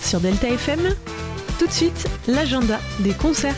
sur Delta FM. Tout de suite, l'agenda des concerts.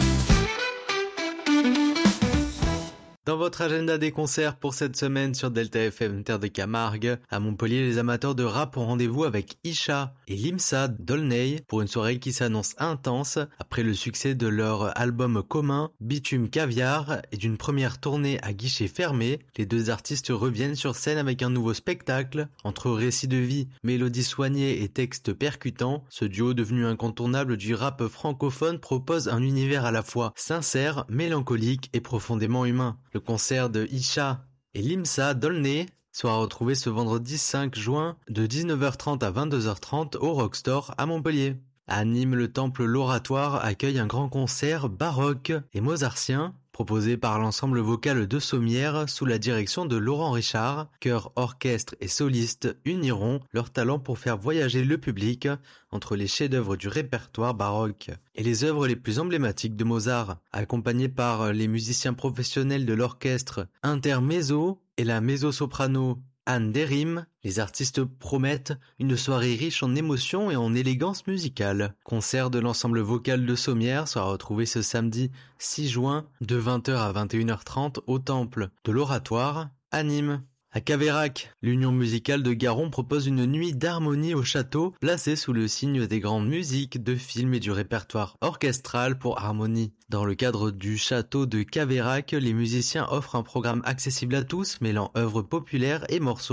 Dans votre agenda des concerts pour cette semaine sur Delta FM Terre de Camargue, à Montpellier, les amateurs de rap ont rendez-vous avec Isha et Limsa d'Aulnay pour une soirée qui s'annonce intense après le succès de leur album commun Bitume Caviar et d'une première tournée à guichet fermé. Les deux artistes reviennent sur scène avec un nouveau spectacle. Entre récits de vie, mélodies soignées et textes percutants, ce duo devenu incontournable du rap francophone propose un univers à la fois sincère, mélancolique et profondément humain. Le concert de Isha et Limsa d'Aulnay sera retrouvé ce vendredi 5 juin de 19h30 à 22h30 au Rockstore à Montpellier. À Nîmes, le temple L'Oratoire accueille un grand concert baroque et mozartien proposé par l'ensemble vocal de Sommières sous la direction de Laurent Richard. Chœur, orchestre et solistes uniront leurs talents pour faire voyager le public entre les chefs-d'œuvre du répertoire baroque et les œuvres les plus emblématiques de Mozart. Accompagnés par les musiciens professionnels de l'orchestre Intermezzo et la mezzo-soprano Anne Derim, les artistes promettent une soirée riche en émotions et en élégance musicale. Concert de l'ensemble vocal de Sommières sera retrouvé ce samedi 6 juin de 20h à 21h30 au temple de l'Oratoire à Nîmes. À Caveyrac, l'Union musicale de Garon propose une nuit d'harmonie au château, placée sous le signe des grandes musiques de films et du répertoire orchestral pour harmonie. Dans le cadre du château de Caveyrac, les musiciens offrent un programme accessible à tous, mêlant œuvres populaires et morceaux